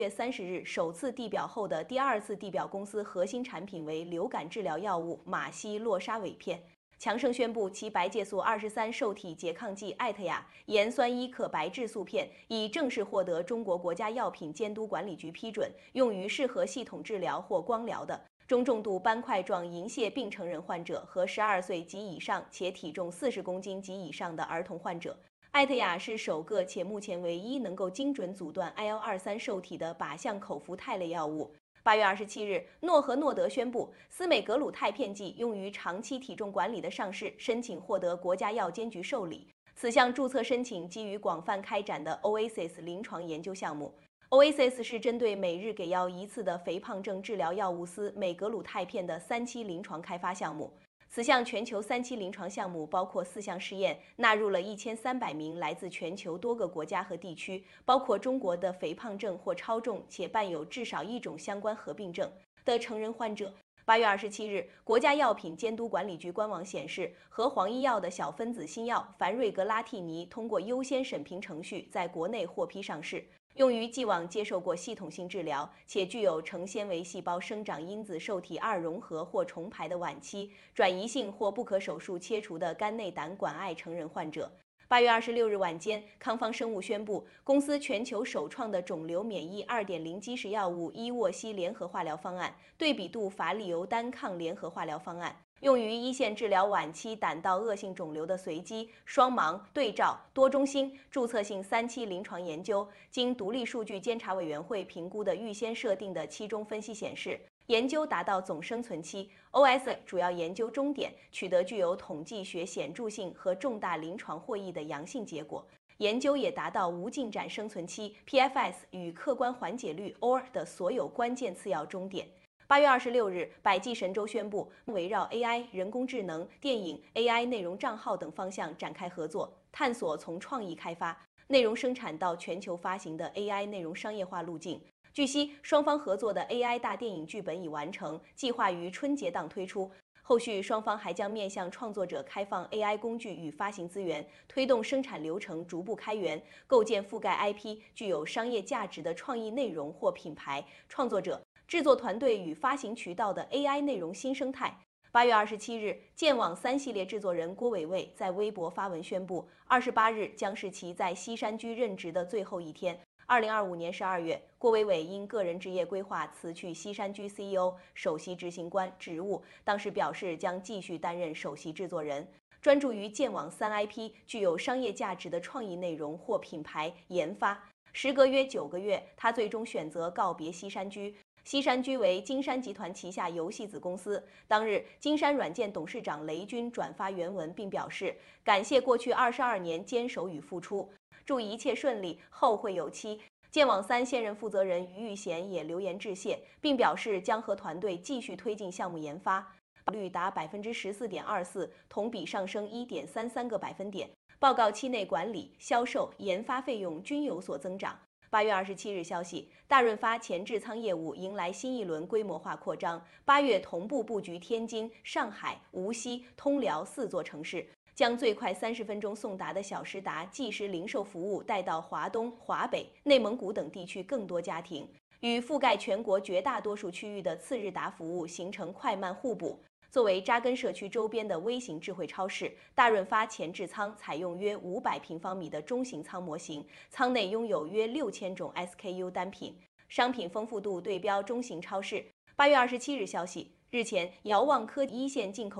月30日首次地表后的第二次地表公司核心产品为流感治疗药物马西洛沙韦片。强生宣布，其白介素23受体拮抗剂艾特雅盐酸伊可白质素片已正式获得中国国家药品监督管理局批准，用于适合系统治疗或光疗的中重度斑块状银屑病成人患者和12岁及以上且体重40公斤及以上的儿童患者。艾特雅是首个且目前唯一能够精准阻断 IL-23受体的靶向口服肽类药物。8月27日，诺和诺德宣布，司美格鲁肽片剂用于长期体重管理的上市申请获得国家药监局受理。此项注册申请基于广泛开展的 OASIS 临床研究项目。OASIS 是针对每日给药一次的肥胖症治疗药物司美格鲁肽片的3期临床开发项目。此项全球3期临床项目包括4项试验，纳入了1300名来自全球多个国家和地区，包括中国的肥胖症或超重且伴有至少一种相关合并症的成人患者。8月27日，国家药品监督管理局官网显示，和黄医药的小分子新药凡瑞格拉替尼通过优先审评程序在国内获批上市。用于既往接受过系统性治疗且具有成纤维细胞生长因子受体2融合或重排的晚期、转移性或不可手术切除的肝内胆管癌成人患者。8月26日晚间，康方生物宣布，公司全球首创的肿瘤免疫2.0基石药物伊沃西联合化疗方案，对比度法利尤单抗联合化疗方案。用于一线治疗晚期胆道恶性肿瘤的随机、双盲、对照、多中心、注册性3期临床研究，经独立数据监察委员会评估的预先设定的期中分析显示，研究达到总生存期 OS 主要研究终点，取得具有统计学显著性和重大临床获益的阳性结果。研究也达到无进展生存期 PFS 与客观缓解率 OR 的所有关键次要终点。8月26日，百济神州宣布，围绕 AI、人工智能、电影、AI 内容账号等方向展开合作，探索从创意开发、内容生产到全球发行的 AI 内容商业化路径。据悉，双方合作的 AI 大电影剧本已完成，计划于春节档推出。后续双方还将面向创作者开放 AI 工具与发行资源，推动生产流程逐步开源，构建覆盖 IP 具有商业价值的创意内容或品牌、创作者、制作团队与发行渠道的 AI 内容新生态。8月27日，剑网3系列制作人郭伟伟在微博发文宣布，28日将是其在西山居任职的最后一天。2025年12月，郭伟伟因个人职业规划辞去西山居 CEO、首席执行官职务，当时表示将继续担任首席制作人，专注于剑网3 IP 具有商业价值的创意内容或品牌研发。时隔约9个月，他最终选择告别西山居。西山居为金山集团旗下游戏子公司。当日，金山软件董事长雷军转发原文，并表示感谢过去22年坚守与付出，祝一切顺利，后会有期。剑网3现任负责人于玉贤也留言致谢，并表示将和团队继续推进项目研发，率达14.24%，同比上升1.33个百分点。报告期内管理、销售、研发费用均有所增长。8月27日消息，大润发前置仓业务迎来新一轮规模化扩张，8月同步布局天津、上海、无锡、通辽4座城市，将最快30分钟送达的小时达即时零售服务带到华东、华北、内蒙古等地区更多家庭，与覆盖全国绝大多数区域的次日达服务形成快慢互补。作为扎根社区周边的微型智慧超市，大润发前置仓采用约500平方米的中型仓模型，仓内拥有约6000种 SKU 单品，商品丰富度对标中型超市。8月27日消息，日前，遥望科技一线进口